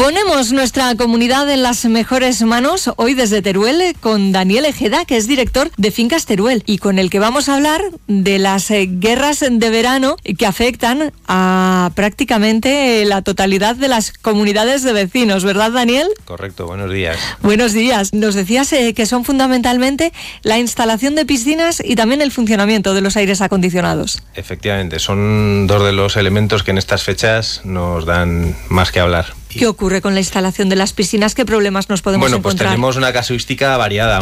Ponemos nuestra comunidad en las mejores manos hoy desde Teruel con Daniel Ejeda, que es director de Fincas Teruel y con el que vamos a hablar de las guerras de verano que afectan a prácticamente la totalidad de las comunidades de vecinos, ¿verdad, Daniel? Correcto, buenos días. Buenos días. Nos decías que son fundamentalmente la instalación de piscinas y también el funcionamiento de los aires acondicionados. Efectivamente, son dos de los elementos que en estas fechas nos dan más que hablar. ¿Qué ocurre con la instalación de las piscinas? ¿Qué problemas nos podemos encontrar? Pues tenemos una casuística variada.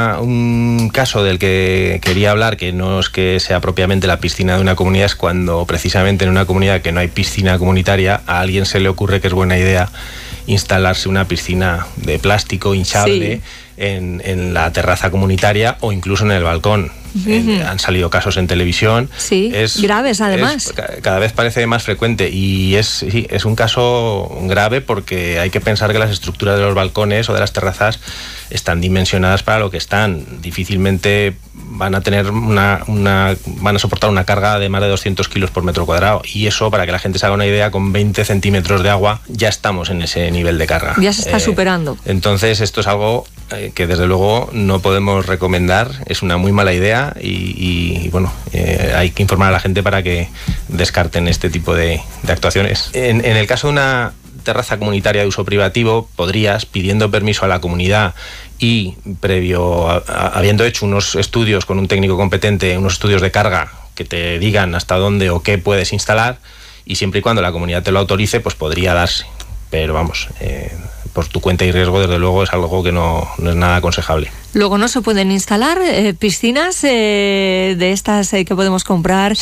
Un caso del que quería hablar, que no es que sea propiamente la piscina de una comunidad, es cuando precisamente en una comunidad que no hay piscina comunitaria, a alguien se le ocurre que es buena idea instalarse una piscina de plástico hinchable, sí, en la terraza comunitaria o incluso en el balcón. Han salido casos en televisión. Sí, graves además. Cada vez parece más frecuente y es un caso grave porque hay que pensar que las estructuras de los balcones o de las terrazas están dimensionadas para lo que están. Difícilmente van a tener van a soportar una carga de más de 200 kilos por metro cuadrado, y eso, para que la gente se haga una idea, con 20 centímetros de agua ya estamos en ese nivel de carga. Ya se está superando. Entonces esto es algo que desde luego no podemos recomendar, es una muy mala idea y hay que informar a la gente para que descarten este tipo de actuaciones. En el caso de una terraza comunitaria de uso privativo, podrías, pidiendo permiso a la comunidad y habiendo hecho unos estudios con un técnico competente, unos estudios de carga que te digan hasta dónde o qué puedes instalar, y siempre y cuando la comunidad te lo autorice, pues podría darse. Pero vamos, por tu cuenta y riesgo, desde luego es algo que no es nada aconsejable. Luego no se pueden instalar piscinas de estas que podemos comprar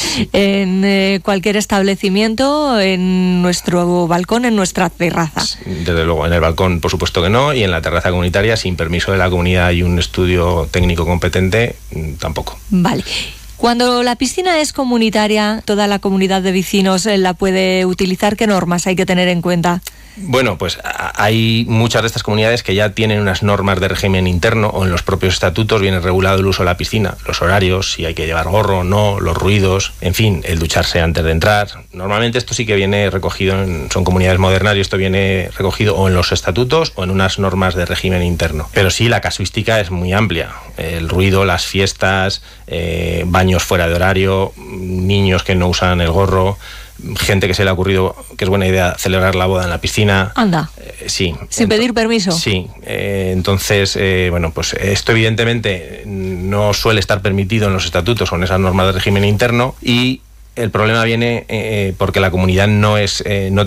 en cualquier establecimiento, en nuestro balcón, en nuestra terraza. Desde luego, en el balcón por supuesto que no, y en la terraza comunitaria, sin permiso de la comunidad y un estudio técnico competente, tampoco. Vale. Cuando la piscina es comunitaria, toda la comunidad de vecinos la puede utilizar. ¿Qué normas hay que tener en cuenta? Bueno, pues hay muchas de estas comunidades que ya tienen unas normas de régimen interno, o en los propios estatutos viene regulado el uso de la piscina, los horarios, si hay que llevar gorro o no, los ruidos, en fin, el ducharse antes de entrar. Normalmente esto sí que viene recogido, son comunidades modernas, y esto viene recogido o en los estatutos o en unas normas de régimen interno. Pero sí, la casuística es muy amplia. El ruido, las fiestas, baños fuera de horario, niños que no usan el gorro, gente que se le ha ocurrido que es buena idea celebrar la boda en la piscina. Anda. Sí. Sin pedir permiso. Sí. Entonces, pues esto evidentemente no suele estar permitido en los estatutos o en esas normas de régimen interno, y el problema viene porque la comunidad no es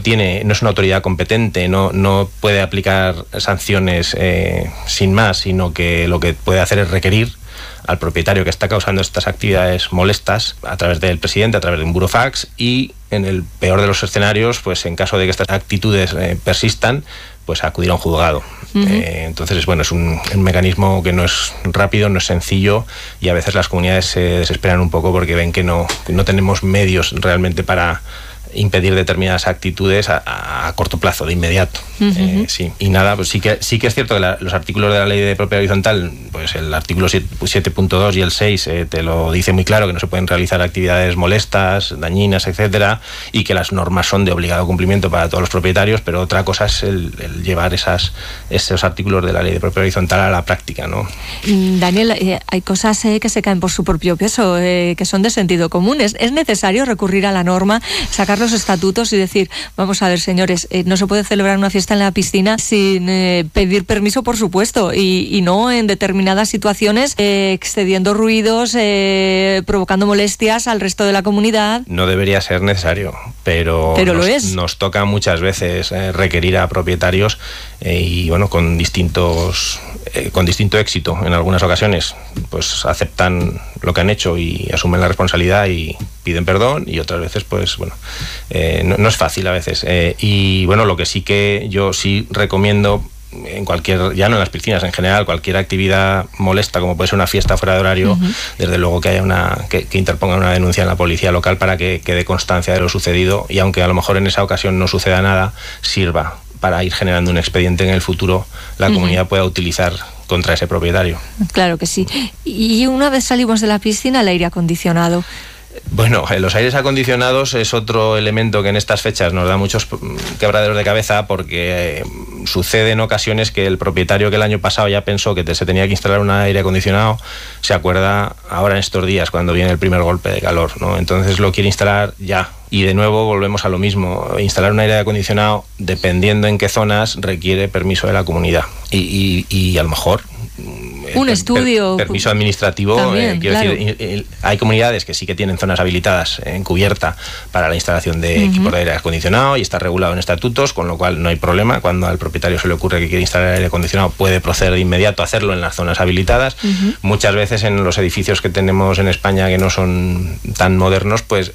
una autoridad competente, no puede aplicar sanciones sin más, sino que lo que puede hacer es requerir al propietario que está causando estas actividades molestas a través del presidente, a través de un burofax, y en el peor de los escenarios, pues en caso de que estas actitudes persistan, pues acudir a un juzgado. Entonces, bueno, es un mecanismo que no es rápido, no es sencillo, y a veces las comunidades se desesperan un poco porque ven que no tenemos medios realmente para impedir determinadas actitudes a corto plazo, de inmediato. Sí. Y nada, pues sí que es cierto que los artículos de la ley de propiedad horizontal, pues el artículo 7.2 y el 6 te lo dice muy claro, que no se pueden realizar actividades molestas, dañinas, etcétera, y que las normas son de obligado cumplimiento para todos los propietarios, pero otra cosa es el llevar esos artículos de la ley de propiedad horizontal a la práctica, ¿no? Daniel, hay cosas que se caen por su propio peso, que son de sentido común. ¿Es necesario recurrir a la norma, sacar los estatutos y decir, vamos a ver, señores, no se puede celebrar una fiesta en la piscina sin pedir permiso, por supuesto, y no en determinadas situaciones excediendo ruidos, provocando molestias al resto de la comunidad? No debería ser necesario, pero nos toca muchas veces requerir a propietarios y bueno, con distinto éxito. En algunas ocasiones pues aceptan lo que han hecho y asumen la responsabilidad y piden perdón, y otras veces pues bueno, no es fácil a veces, y bueno, lo que sí que yo sí recomiendo en cualquier, ya no en las piscinas, en general, cualquier actividad molesta, como puede ser una fiesta fuera de horario, desde luego que haya que interpongan una denuncia en la policía local para que quede constancia de lo sucedido, y aunque a lo mejor en esa ocasión no suceda nada, sirva para ir generando un expediente en el futuro la comunidad pueda utilizar contra ese propietario. Claro que sí. Y una vez salimos de la piscina, el aire acondicionado. Bueno, los aires acondicionados es otro elemento que en estas fechas nos da muchos quebraderos de cabeza, porque sucede en ocasiones que el propietario que el año pasado ya pensó que se tenía que instalar un aire acondicionado, se acuerda ahora en estos días cuando viene el primer golpe de calor, ¿no? Entonces lo quiere instalar ya. Y de nuevo volvemos a lo mismo. Instalar un aire acondicionado, dependiendo en qué zonas, requiere permiso de la comunidad. Y a lo mejor un estudio, permiso administrativo. También, Quiero claro. decir, hay comunidades que sí que tienen zonas habilitadas en cubierta para la instalación de equipos de aire acondicionado y está regulado en estatutos, con lo cual no hay problema. Cuando al propietario se le ocurre que quiere instalar aire acondicionado, puede proceder de inmediato a hacerlo en las zonas habilitadas. Muchas veces en los edificios que tenemos en España que no son tan modernos, pues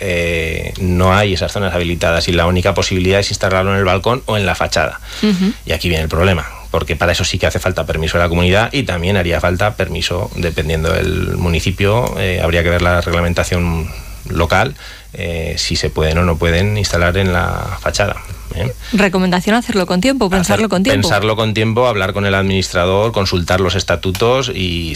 no hay esas zonas habilitadas y la única posibilidad es instalarlo en el balcón o en la fachada. Y aquí viene el problema, porque para eso sí que hace falta permiso de la comunidad y también haría falta permiso, dependiendo del municipio, habría que ver la reglamentación local, si se pueden o no pueden instalar en la fachada. Recomendación: hacerlo con tiempo, pensarlo con tiempo. Pensarlo con tiempo, hablar con el administrador, consultar los estatutos y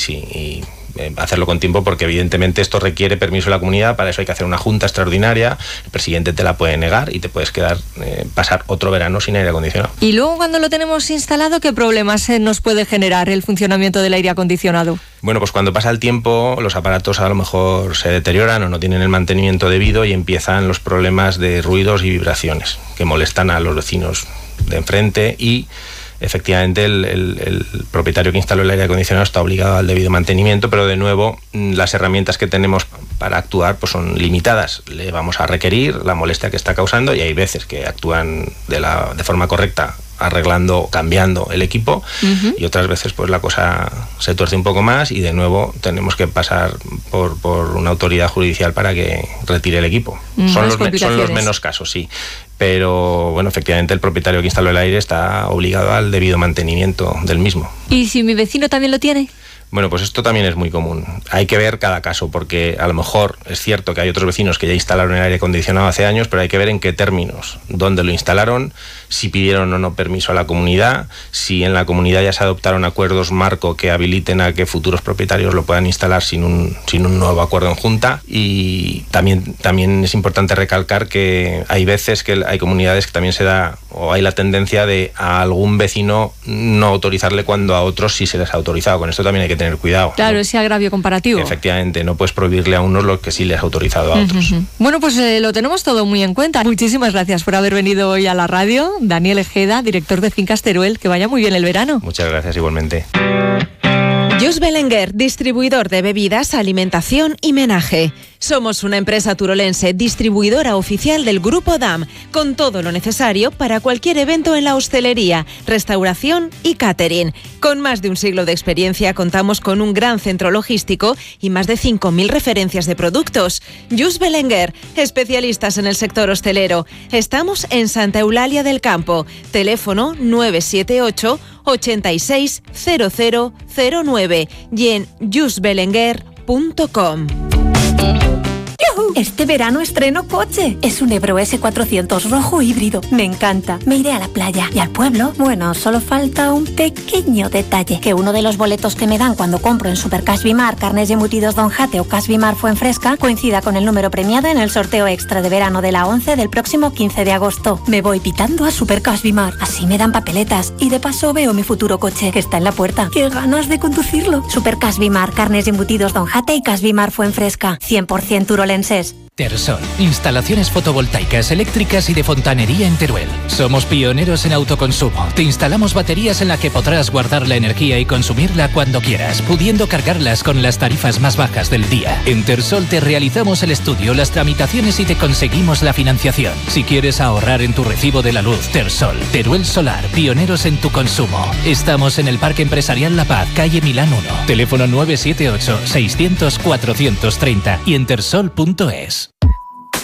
hacerlo con tiempo, porque evidentemente esto requiere permiso de la comunidad. Para eso hay que hacer una junta extraordinaria, el presidente te la puede negar y te puedes quedar pasar otro verano sin aire acondicionado. Y luego, cuando lo tenemos instalado, ¿qué problemas nos puede generar el funcionamiento del aire acondicionado? Bueno, pues cuando pasa el tiempo los aparatos a lo mejor se deterioran o no tienen el mantenimiento debido y empiezan los problemas de ruidos y vibraciones que molestan a los vecinos de enfrente, y efectivamente el propietario que instaló el aire acondicionado está obligado al debido mantenimiento, pero de nuevo las herramientas que tenemos para actuar pues son limitadas. Le vamos a requerir la molestia que está causando y hay veces que actúan de forma correcta, arreglando, cambiando el equipo, y otras veces pues la cosa se tuerce un poco más y de nuevo tenemos que pasar por una autoridad judicial para que retire el equipo. Son los menos casos, sí. Pero bueno, efectivamente el propietario que instaló el aire está obligado al debido mantenimiento del mismo. ¿Y si mi vecino también lo tiene? Bueno, pues esto también es muy común. Hay que ver cada caso, porque a lo mejor es cierto que hay otros vecinos que ya instalaron el aire acondicionado hace años, pero hay que ver en qué términos, dónde lo instalaron, si pidieron o no permiso a la comunidad, si en la comunidad ya se adoptaron acuerdos marco que habiliten a que futuros propietarios lo puedan instalar sin un nuevo acuerdo en junta. Y también es importante recalcar que hay veces que hay comunidades que también se da, o hay la tendencia de a algún vecino no autorizarle cuando a otros sí se les ha autorizado. Con esto también hay que tener cuidado. Claro, ¿no? ese agravio comparativo. Efectivamente, no puedes prohibirle a unos lo que sí les ha autorizado a otros. Bueno, pues lo tenemos todo muy en cuenta. Muchísimas gracias por haber venido hoy a la radio. Daniel Ejeda, director de Fincas Teruel. Que vaya muy bien el verano. Muchas gracias, igualmente. Just Belenguer, distribuidor de bebidas, alimentación y menaje. Somos una empresa turolense, distribuidora oficial del Grupo DAM, con todo lo necesario para cualquier evento en la hostelería, restauración y catering. Con más de un siglo de experiencia, contamos con un gran centro logístico y más de 5.000 referencias de productos. Just Belenguer, especialistas en el sector hostelero. Estamos en Santa Eulalia del Campo. Teléfono 978 86 0009 y en justbelenguer.com. Este verano estreno coche. Es un Ebro S400 rojo híbrido. Me encanta. Me iré a la playa y al pueblo. Bueno, solo falta un pequeño detalle. Que uno de los boletos que me dan cuando compro en Supercash Bimar, carnes y embutidos Don Jate o Cash Bimar Fuenfresca coincida con el número premiado en el sorteo extra de verano de la 11 del próximo 15 de agosto. Me voy pitando a Supercash Bimar. Así me dan papeletas y de paso veo mi futuro coche que está en la puerta. ¡Qué ganas de conducirlo! Supercash Bimar, carnes y embutidos Don Jate y Cash Bimar Fuenfresca. 100% turolenses. Tersol, instalaciones fotovoltaicas, eléctricas y de fontanería en Teruel. Somos pioneros en autoconsumo. Te instalamos baterías en las que podrás guardar la energía y consumirla cuando quieras, pudiendo cargarlas con las tarifas más bajas del día. En Tersol te realizamos el estudio, las tramitaciones y te conseguimos la financiación. Si quieres ahorrar en tu recibo de la luz, Tersol, Teruel Solar, pioneros en tu consumo. Estamos en el Parque Empresarial La Paz, calle Milán 1. Teléfono 978 600 430 y en tersol.es.